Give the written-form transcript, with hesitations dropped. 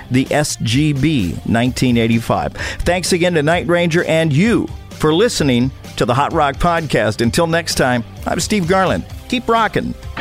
the SGB 1985. Thanks again to Night Ranger and you for listening to the Hot Rock Podcast. Until next time, I'm Steve Garland. Keep rocking.